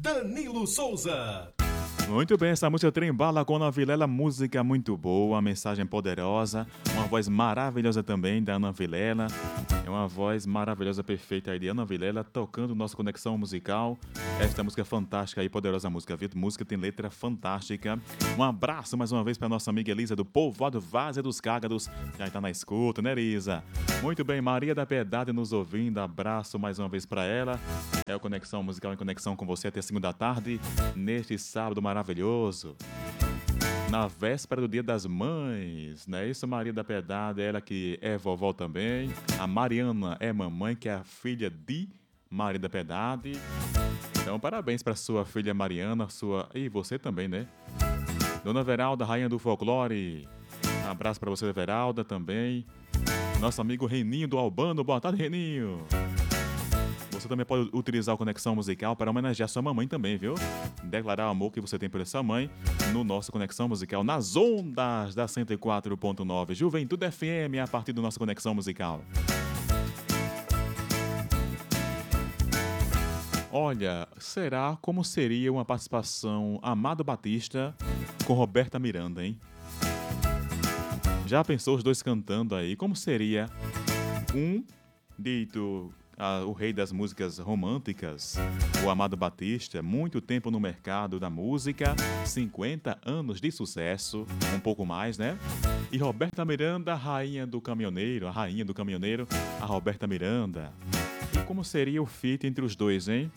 Danilo Souza. Muito bem, essa música Trem Bala com Ana Vilela, música muito boa, mensagem poderosa, uma voz maravilhosa também da Ana Vilela. É uma voz maravilhosa, perfeita aí de Ana Vilela, tocando nossa conexão musical. Esta música é fantástica e poderosa música, viu? Música tem letra fantástica. Um abraço mais uma vez para nossa amiga Elisa do Povoado Várzea dos Cágados. Já está na escuta, né, Elisa? Muito bem, Maria da Piedade nos ouvindo, abraço mais uma vez para ela. É o Conexão Musical em conexão com você até 5 da tarde, neste sábado maravilhoso. Na véspera do Dia das Mães, não é isso, Maria da Piedade? Ela que é vovó também. A Mariana é mamãe, que é a filha de Maria da Piedade. Então, parabéns para sua filha Mariana, sua e você também, né? Dona Veralda, rainha do folclore. Abraço para você, Veralda, também. Nosso amigo Reninho do Albano. Boa tarde, Reninho. Você também pode utilizar o Conexão Musical para homenagear sua mamãe também, viu? Declarar o amor que você tem por sua mãe no nosso Conexão Musical, nas ondas da 104.9 Juventude FM, a partir do nosso Conexão Musical. Olha, será como seria uma participação Amado Batista com Roberta Miranda, hein? Já pensou os dois cantando aí? Como seria um dito... o rei das músicas românticas, o Amado Batista, muito tempo no mercado da música, 50 anos de sucesso, um pouco mais, né? E Roberta Miranda, a rainha do caminhoneiro, a Roberta Miranda. E como seria o feat entre os dois, hein?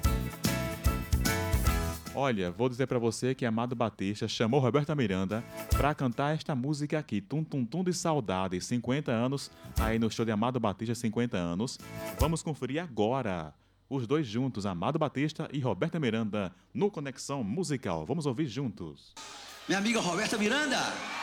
Olha, vou dizer pra você que Amado Batista chamou Roberta Miranda pra cantar esta música aqui, Tum Tum Tum de Saudade, 50 anos, aí no show de Amado Batista, 50 anos. Vamos conferir agora os dois juntos, Amado Batista e Roberta Miranda, no Conexão Musical. Vamos ouvir juntos. Minha amiga Roberta Miranda.